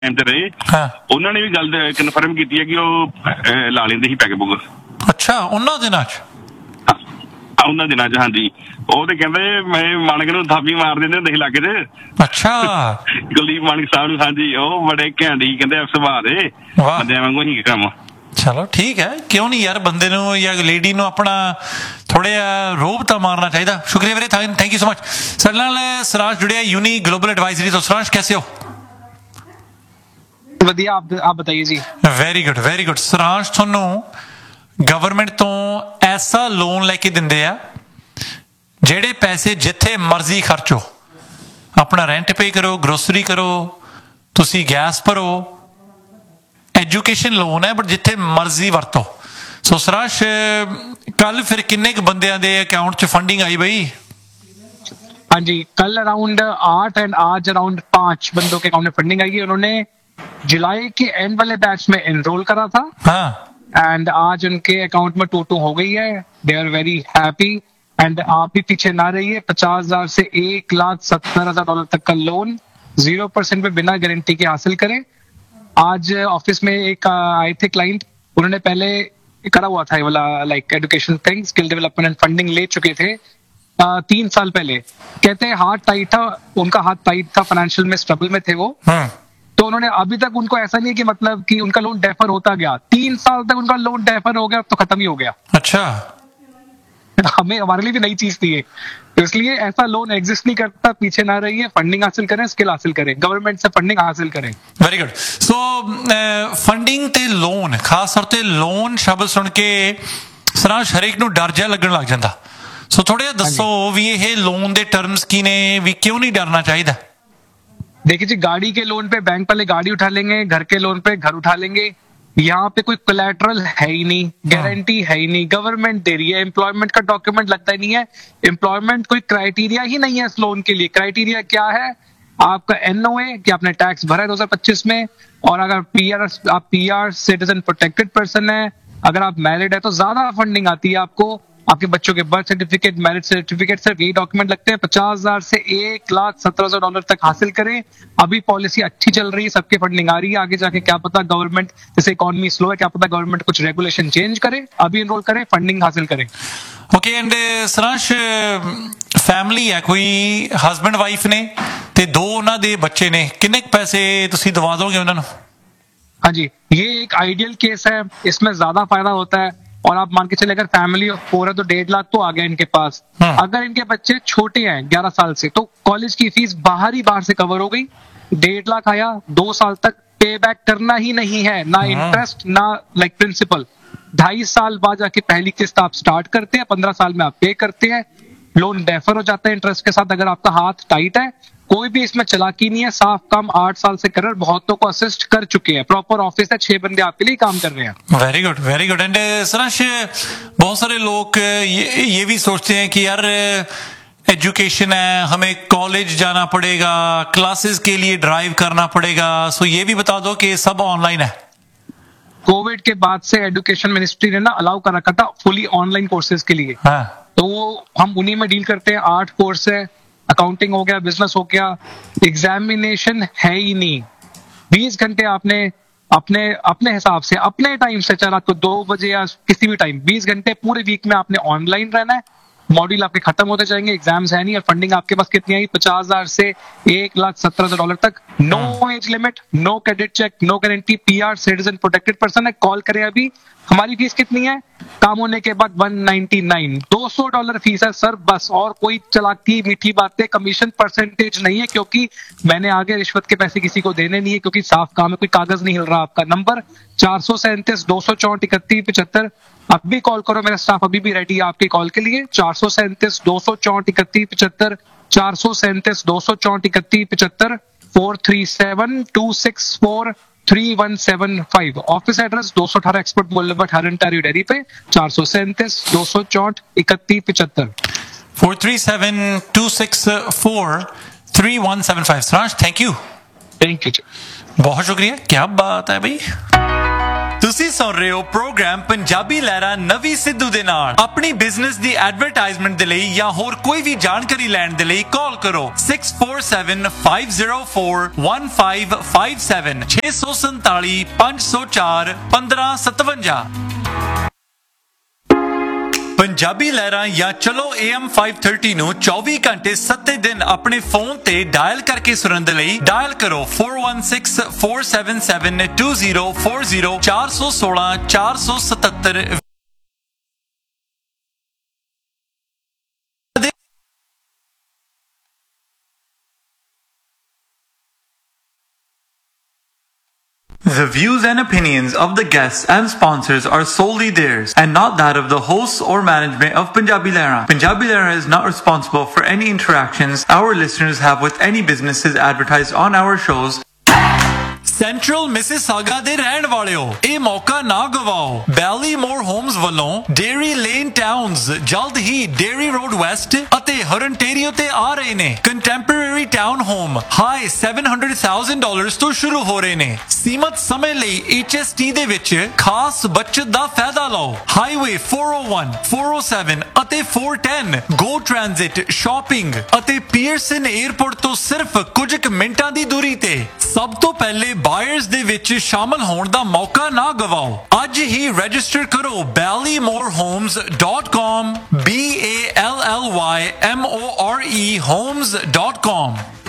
Time ਤੇ ਰਹੇ ਉਹਨਾਂ ਨੇ ਵੀ ਗੱਲ ਕਨਫਰਮ ਕੀਤੀ ਹੈ ਕਿ ਉਹ ਲਾ ਲੈਂਦੇ ਸੀ ਪੈਗ ਪੁਗ। ਅੱਛਾ, ਉਹਨਾਂ ਦਿਨਾਂ 'ਚ? ਉਹਨਾਂ ਦਿਨਾਂ 'ਚ ਹਾਂਜੀ। ਉਹ ਤੇ ਕਹਿੰਦੇ ਮੈਂ ਮਾਨਕ ਨੂੰ ਥਾਪੀ ਮਾਰ ਦਿੰਦੇ ਹੁੰਦੇ ਸੀ ਇਲਾਕੇ 'ਚ। ਅੱਛਾ, ਕੁਲਦੀਪ ਮਾਨਕ ਸਾਹਿਬ ਨੂੰ। ਹਾਂਜੀ, ਉਹ ਬੜੇ ਘੈਂਟ ਸੀ, ਕਹਿੰਦੇ ਸੁਭਾਅ ਦੇ ਬੰਦਿਆਂ ਵਾਂਗੂ ਹੀ ਕੰਮ। ਚਲੋ ਠੀਕ ਹੈ, ਕਿਉਂ ਨਹੀਂ ਯਾਰ, ਬੰਦੇ ਨੂੰ ਜਾਂ ਲੇਡੀ ਨੂੰ ਆਪਣਾ ਥੋੜਾ ਜਿਹਾ ਰੋਬ ਤਾਂ ਮਾਰਨਾ ਚਾਹੀਦਾ। ਸ਼ੁਕਰੀਆ ਵੀਰੇ, ਥੈਂਕ ਯੂ ਸੋ ਮਚ। ਸਾਡੇ ਨਾਲ ਸਰਾਂਸ਼ जुड़े यूनी ग्लोबल एडवाइजरी तो। सरांश कैसे हो? ਵਧੀਆ, आप बताइए जी। Very good. ਸਰਾਂਸ਼, ਤੁਹਾਨੂੰ ਗਵਰਨਮੈਂਟ ਤੋਂ ਐਸਾ ਲੋਨ ਲੈ ਕੇ ਦਿੰਦੇ ਆ ਜਿਹੜੇ ਪੈਸੇ ਜਿੱਥੇ ਮਰਜ਼ੀ ਖਰਚੋ, ਆਪਣਾ ਰੈਂਟ ਪੇ ਕਰੋ, ਗਰੋਸਰੀ ਕਰੋ, ਤੁਸੀਂ ਗੈਸ ਭਰੋ, ਐਜੂਕੇਸ਼ਨ ਲੋਨ ਹੈ ਬਟ ਜਿੱਥੇ ਮਰਜ਼ੀ ਵਰਤੋ। ਸੋ ਸਰਾਂਸ਼, ਕੱਲ ਫਿਰ ਕਿੰਨੇ ਕੁ ਬੰਦਿਆਂ ਦੇ ਅਕਾਊਂਟ 'ਚ ਫੰਡਿੰਗ ਆਈ ਬਈ? हाँ जी, कल अराउंड 8 एंड आज अराउंड 5 बंदों के अकाउंट में फंडिंग आई है। उन्होंने जुलाई के एंड वाले बैच में एनरोल करा था। हाँ, एंड आज उनके अकाउंट में 2-2 हो गई है। They are very happy. And आप भी पीछे ना रहिए। 50,000 से $1,70,000 तक का लोन 0% पे बिना गारंटी के हासिल करें। आज ऑफिस में एक आए थे क्लाइंट, उन्होंने पहले करा हुआ था ये वाला like education thing, skill development and funding ले चुके थे 3 साल पहले। कहते हैं हाथ टाइट था, उनका हाथ टाइट था, फाइनेंशियल में स्ट्रगल में थे वो। तो उन्होंने अभी तक, उनको ऐसा नहीं कि मतलब कि उनका लोन डेफर होता गया, 3 साल तक उनका लोन डेफर हो गया तो खत्म ही हो गया। अच्छा, हमारे लिए भी नई चीज थी ये, तो इसलिए ऐसा लोन एग्जिस्ट नहीं करता। पीछे ना रहिए, फंडिंग हासिल करें, स्किल हासिल करें, गवर्नमेंट से फंडिंग हासिल करें। Very good. ਸੋ ਫੰਡਿੰਗ ਤੇ ਲੋਨ, ਖਾਸ ਤੌਰ ਤੇ ਲੋਨ ਸ਼ਬਦ ਸੁਣ ਕੇ ਸਰਾਂਸ਼ ਹਰੇਕ ਨੂੰ ਡਰ ਜਿਹਾ ਲੱਗਣ ਲੱਗ ਜਾਂਦਾ। ਸੋ ਥੋੜਾ ਜਿਹਾ ਦੱਸੋ ਵੀ ਇਹ ਲੋਨ ਦੇ ਟਰਮਸ ਕੀ ਨੇ, ਵੀ ਕਿਉਂ ਨਹੀਂ ਡਰਨਾ ਚਾਹੀਦਾ? देखिए जी, गाड़ी के लोन पे बैंक वाले गाड़ी उठा लेंगे, घर के लोन पे घर उठा लेंगे। यहाँ पे कोई कोलैटरल है ही नहीं, गारंटी है ही नहीं, गवर्नमेंट दे रही है, एम्प्लॉयमेंट का डॉक्यूमेंट लगता ही नहीं है। एम्प्लॉयमेंट कोई क्राइटेरिया ही नहीं है इस लोन के लिए। क्राइटेरिया क्या है? आपका एनओए कि आपने टैक्स भरा है 2025 में, और अगर आप पीआर सिटीजन प्रोटेक्टेड पर्सन है, अगर आप मैरिड है तो ज्यादा फंडिंग आती है आपको। आपके बच्चों के बर्थ सर्टिफिकेट, मैरिज सर्टिफिकेट, सिर्फ यही डॉक्यूमेंट लगते हैं। 50,000 से $1,70,000 तक हासिल करें। अभी पॉलिसी अच्छी चल रही है, सबके फंडिंग आ रही है। आगे जाके क्या पता गवर्नमेंट, जैसे इकोनॉमी स्लो है, क्या पता गवर्नमेंट कुछ रेगुलेशन चेंज करे। अभी एनरोल करें, फंडिंग हासिल करें। ਓਕੇ। ਐਂਡ ਸਰਾਂਸ਼, ਫੈਮਿਲੀ ਹੈ, ਕੋਈ ਹਸਬੈਂਡ ਵਾਈਫ ਨੇ ਤੇ 2 ਉਹਨਾਂ ਦੇ ਬੱਚੇ ਨੇ, ਕਿੰਨੇ ਪੈਸੇ ਤੁਸੀਂ ਦਵਾ ਦੋਗੇ ਉਹਨਾਂ ਨੂੰ? हाँ जी, ये एक आइडियल केस है, इसमें ज्यादा फायदा होता है। और आप मान के चले अगर फैमिली ऑफ 4 है तो 1.5 लाख तो आ गया इनके पास। अगर इनके बच्चे छोटे हैं 11 साल से, तो कॉलेज की फीस बाहर से कवर हो गई। 1.5 लाख आया, 2 साल तक पे बैक करना ही नहीं है, ना इंटरेस्ट ना लाइक प्रिंसिपल। 2.5 साल बाद जाके पहली किस्त आप स्टार्ट करते हैं, 15 साल में आप पे करते हैं। लोन डेफर हो जाता है इंटरेस्ट के साथ। अगर आपका हाथ टाइट है, कोई भी इसमें चालाकी नहीं है, साफ काम 8 साल से कर रहे हैं, बहुतों को असिस्ट कर चुके हैं। प्रॉपर ऑफिस है, 6 बंदे आपके लिए काम कर रहे हैं। Very good. एंड सरांश, बहुत सारे लोग ये भी सोचते हैं कि यार एजुकेशन है, हमें कॉलेज जाना पड़ेगा, क्लासेस के लिए ड्राइव करना पड़ेगा। सो ये भी बता दो कि सब ऑनलाइन है। कोविड के बाद से एजुकेशन मिनिस्ट्री ने ना अलाउ कर रखा था फुली ऑनलाइन कोर्सेज के लिए। तो हम उन्हीं में डील करते हैं। 8 कोर्स है, अकाउंटिंग हो गया, बिजनेस हो गया, एग्जामिनेशन है ही नहीं। 20 घंटे आपने अपने हिसाब से, अपने टाइम से, चाहे रात को 2 बजे या किसी भी टाइम, 20 घंटे पूरे वीक में आपने ऑनलाइन रहना है। मॉड्यूल आपके खत्म होते जाएंगे, एग्जाम्स है नहीं। और फंडिंग आपके पास कितनी आई? 50,000 से $1,70,000 तक। No age limit, no credit check, no guarantee, PR citizen protected person है। कॉल करें अभी। हमारी फीस कितनी है? काम होने के बाद $199, $200 फीस है सर, बस। और कोई चलाकी मीठी बातें, कमीशन परसेंटेज नहीं है, क्योंकि मैंने आगे रिश्वत के पैसे किसी को देने नहीं है, क्योंकि साफ काम है, कोई कागज नहीं हिल रहा। आपका नंबर 437 264 31 75। अभी कॉल करो, मेरा स्टाफ अभी भी रेडी है आपके कॉल के लिए। 437 264 31 75, 437 264 31 75, 437-264-3175। ऑफिस एड्रेस 218 एक्सपर्ट बुलेवार्ड, हरन डेरी पे। 437 264 31 75, 437-264-3175। Saransh, thank you. Thank you. बहुत शुक्रिया, क्या बात है भाई। ਤੁਸੀਂ ਸੁਣ ਰਹੇ ਹੋ ਪ੍ਰੋਗਰਾਮ ਪੰਜਾਬੀ ਲਹਿਰਾਂ ਨਵੀਂ ਸਿੱਧੂ ਦੇ ਨਾਲ। ਆਪਣੀ ਬਿਜ਼ਨਸ ਦੀ ਐਡਵਰਟਾਈਜ਼ਮੈਂਟ ਦੇ ਲਈ ਜਾਂ ਹੋਰ ਕੋਈ ਵੀ ਜਾਣਕਾਰੀ ਲੈਣ ਦੇ ਲਈ ਕਾਲ ਕਰੋ 6475041557 647 504 1557। ਪੰਜਾਬੀ ਲਹਿਰਾਂ ਜਾਂ ਚਲੋ AM 530 ਨੂੰ 24 ਘੰਟੇ 7 ਦਿਨ ਆਪਣੇ ਫੋਨ ਤੇ ਡਾਇਲ ਕਰਕੇ ਸੁਣਨ ਦੇ ਲਈ ਡਾਇਲ ਕਰੋ 4164772040 416 477। The views and opinions of the guests and sponsors are solely theirs and not that of the hosts or management of Punjabi Lehra. Punjabi Lehra is not responsible for any interactions our listeners have with any businesses advertised on our shows. Central Mississauga ਦੇ ਰਹਿਣ ਵਾਲਿਓ, ਇਹ ਮੌਕਾ ਨਾ ਗਵਾਓ। ਬੈਲੀਮੋਰ homes ਵੱਲੋਂ dairy lane towns ਜਲਦ ਹੀ dairy road West ਅਤੇ ਹਰਨਟੇਰੀਓ ਤੇ ਆ ਰਹੇ ਨੇ। ਕੰਟੈਂਪਰੇਰੀ ਟਾਊਨ ਹੋਮ ਹਾਈ $700,000 ਤੋਂ ਸ਼ੁਰੂ ਹੋ ਰਹੇ ਨੇ। ਸੀਮਤ ਸਮੇਂ ਲਈ HST ਦੇ ਵਿੱਚ ਖਾਸ ਬਚਤ ਦਾ ਫਾਇਦਾ ਲਓ। ਹਾਈਵੇ 401, 407 ਅਤੇ 410 ਗੋ ਟ੍ਰਾਂਜ਼ਿਟ, ਸ਼ਾਪਿੰਗ ਅਤੇ ਪੀਅਰਸਨ 에ਅਰਪੋਰਟ ਤੋਂ ਸਿਰਫ ਕੁਝ ਕੁ ਮਿੰਟਾਂ ਦੀ ਦੂਰੀ ਤੇ। ਸਭ ਤੋਂ ਪਹਿਲੇ ਬਾਇਰਸ ਦੇ ਵਿੱਚ ਸ਼ਾਮਲ ਹੋਣ ਦਾ ਮੌਕਾ ਨਾ ਗਵਾਓ। ਅੱਜ ਹੀ ਰਜਿਸਟਰ ਕਰੋ ballymorhomes.com BALLYMORE homes.com।